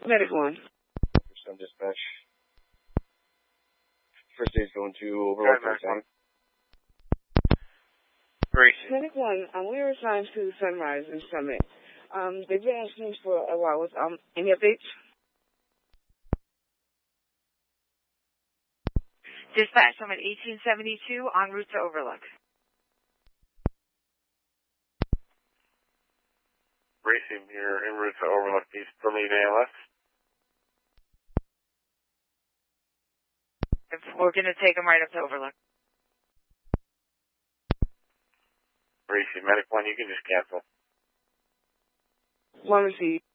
Medic 1. Some dispatch. First aid's going to Overlook for time. Medic 1, we are assigned to Sunrise and Summit. They've been asking for a while. Any updates? Dispatch, I'm at 1872 en route to Overlook. Racing here en route to Overlook, East Permian ALS. We're going to take them right up to Overlook. Racing, Medic 1, you can just cancel. 1 received.